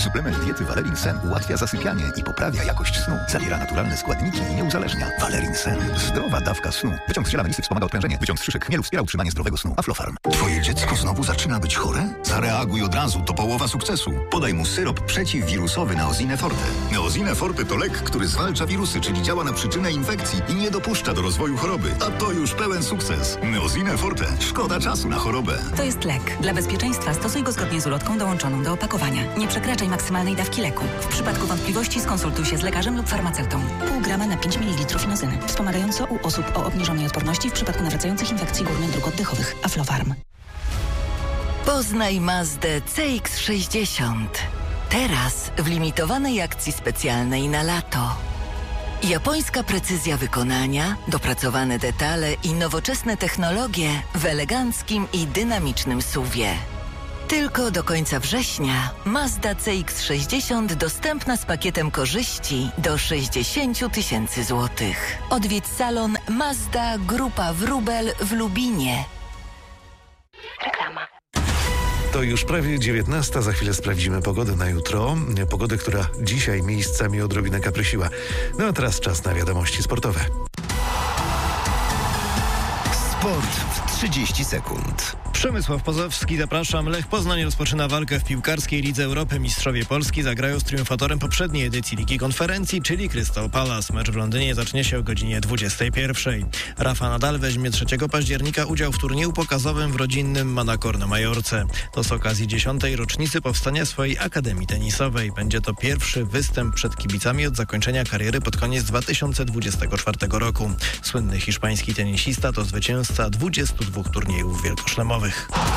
Suplement diety Valerin Sen ułatwia zasypianie i poprawia jakość snu. Zawiera naturalne składniki i nie uzależnia. Valerin Sen. Zdrowa dawka snu. Wyciąg z ziela melisy wspomaga odprężenie. Wyciąg z szyszek chmielu wspiera utrzymanie zdrowego snu. Aflofarm. Twoje dziecko znowu zaczyna być chore? Zareaguj od razu, to połowa sukcesu. Podaj mu syrop przeciwwirusowy Neosine Forte. Neosine Forte to lek, który zwalcza wirusy, czyli działa na przyczynę infekcji i nie dopuszcza do rozwoju choroby. A to już pełen sukces. Neosine Forte. Szkoda czasu na chorobę. To jest lek. Dla bezpieczeństwa stosuj go zgodnie z ulotką dołączoną do opakowania. Nie przekraczaj maksymalnej dawki leku. W przypadku wątpliwości skonsultuj się z lekarzem lub farmaceutą. Pół grama na 5 ml inozyny. Wspomagająco u osób o obniżonej odporności w przypadku nawracających infekcji górnych dróg oddechowych. Aflofarm. Poznaj Mazdę CX-60. Teraz w limitowanej akcji specjalnej na lato. Japońska precyzja wykonania, dopracowane detale i nowoczesne technologie w eleganckim i dynamicznym SUV-ie. Tylko do końca września Mazda CX-60 dostępna z pakietem korzyści do 60 000 złotych. Odwiedź salon Mazda Grupa Wróbel w Lubinie. Reklama. To już prawie 19. Za chwilę sprawdzimy pogodę na jutro. Pogodę, która dzisiaj miejscami odrobinę kaprysiła. No a teraz czas na wiadomości sportowe. Sport w 30 sekund. Przemysław Pozowski, zapraszam. Lech Poznań rozpoczyna walkę w piłkarskiej Lidze Europy. Mistrzowie Polski zagrają z triumfatorem poprzedniej edycji Ligi Konferencji, czyli Crystal Palace. Mecz w Londynie zacznie się o godzinie 21. Rafa Nadal weźmie 3 października udział w turnieju pokazowym w rodzinnym Manacor na Majorce. To z okazji 10. rocznicy powstania swojej akademii tenisowej. Będzie to pierwszy występ przed kibicami od zakończenia kariery pod koniec 2024 roku. Słynny hiszpański tenisista to zwycięzca 22 turniejów wielkoszlemowych.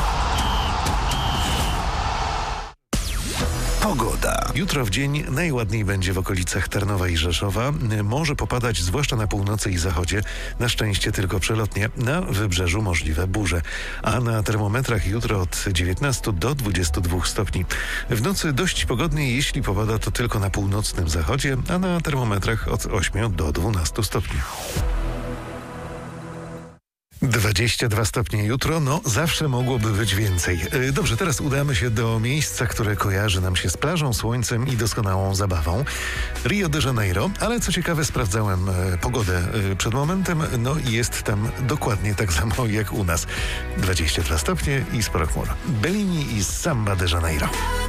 Pogoda. Jutro w dzień najładniej będzie w okolicach Tarnowa i Rzeszowa. Może popadać zwłaszcza na północy i zachodzie. Na szczęście tylko przelotnie. Na wybrzeżu możliwe burze. A na termometrach jutro od 19 do 22 stopni. W nocy dość pogodnie, jeśli popada to tylko na północnym zachodzie, a na termometrach od 8 do 12 stopni. 22 stopnie jutro, no zawsze mogłoby być więcej. Dobrze, teraz udamy się do miejsca, które kojarzy nam się z plażą, słońcem i doskonałą zabawą. Rio de Janeiro, ale co ciekawe sprawdzałem pogodę przed momentem, no i jest tam dokładnie tak samo jak u nas. 22 stopnie i sporo chmur. Bellini i Samba de Janeiro.